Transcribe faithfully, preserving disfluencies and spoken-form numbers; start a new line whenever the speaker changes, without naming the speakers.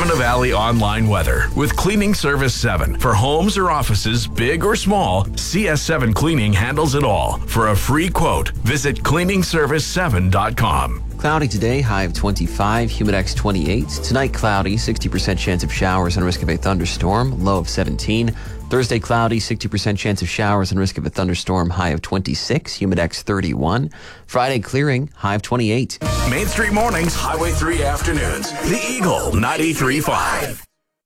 Canada Valley online weather with Cleaning Service seven. For homes or offices, big or small, C S seven Cleaning handles it all. For a free quote, visit cleaning service seven dot com.
Cloudy today, high of twenty-five, Humidex twenty-eight. Tonight, cloudy, sixty percent chance of showers and risk of a thunderstorm, low of seventeen. Thursday, cloudy, sixty percent chance of showers and risk of a thunderstorm, high of twenty-six, Humidex thirty-one. Friday, clearing, high of twenty-eight.
Main Street Mornings, Highway three Afternoons. The Eagle ninety-three point five.